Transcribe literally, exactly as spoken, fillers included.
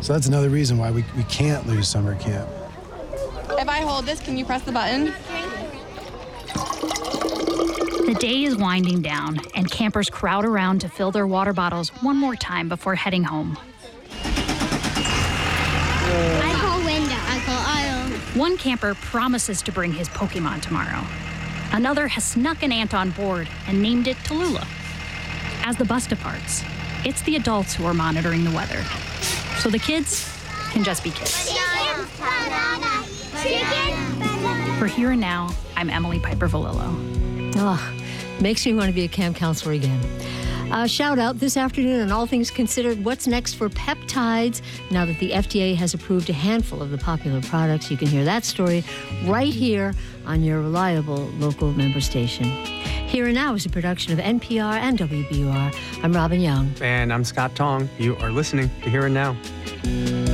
So that's another reason why we, we can't lose summer camp. If I hold this, can you press the button? The day is winding down, and campers crowd around to fill their water bottles one more time before heading home. I call window. I call aisle. One camper promises to bring his Pokemon tomorrow. Another has snuck an ant on board and named it Tallulah. As the bus departs, it's the adults who are monitoring the weather. So the kids can just be kids. For Here and Now, I'm Emily Piper Valillo. Oh, makes me want to be a camp counselor again. Uh, shout out this afternoon on All Things Considered, what's next for peptides now that the F D A has approved a handful of the popular products. You can hear that story right here on your reliable local member station. Here and Now is a production of N P R and W B U R. I'm Robin Young. And I'm Scott Tong. You are listening to Here and Now.